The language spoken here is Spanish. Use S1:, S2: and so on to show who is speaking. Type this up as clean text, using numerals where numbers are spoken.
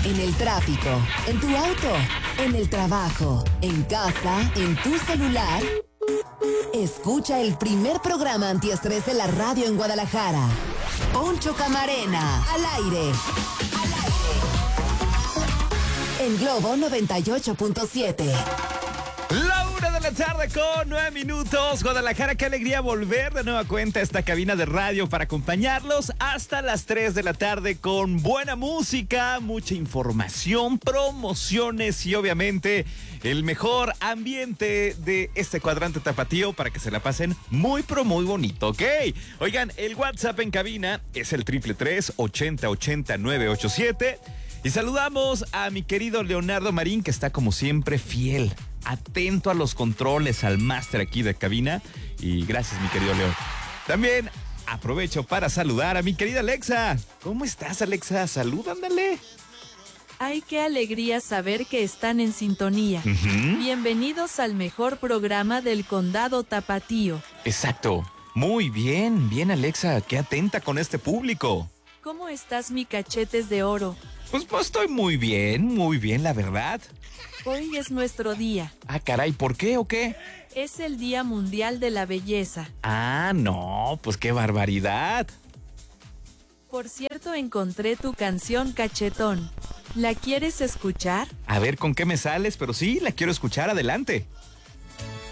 S1: en el tráfico, en tu auto, en el trabajo, en casa, en tu celular. Escucha el primer programa antiestrés de la radio en Guadalajara. Poncho Camarena, al aire. En Globo 98.7.
S2: La 1:00 con 9 minutos. Guadalajara, qué alegría volver de nueva cuenta a esta cabina de radio para acompañarlos hasta las 3 de la tarde con buena música, mucha información, promociones y obviamente el mejor ambiente de este cuadrante tapatío para que se la pasen muy pero muy bonito, ¿ok? Oigan, el WhatsApp en cabina es el 333-8080-987 y saludamos a mi querido Leonardo Marín, que está como siempre fiel, atento a los controles, al máster aquí de cabina. Y gracias, mi querido León. También aprovecho para saludar a mi querida Alexa. ¿Cómo estás, Alexa? Salud, ándale.
S3: Ay, qué alegría saber que están en sintonía. Bienvenidos al mejor programa del condado tapatío.
S2: Exacto. Muy bien, bien, Alexa. Qué atenta con este público.
S3: ¿Cómo estás, mi cachetes de oro?
S2: Pues estoy muy bien, la verdad.
S3: Hoy es nuestro día.
S2: Ah, caray, ¿por qué o qué?
S3: Es el Día Mundial de la Belleza.
S2: Ah, no, pues qué barbaridad.
S3: Por cierto, encontré tu canción, Cachetón. ¿La quieres escuchar?
S2: A ver con qué me sales, pero sí, la quiero escuchar, adelante.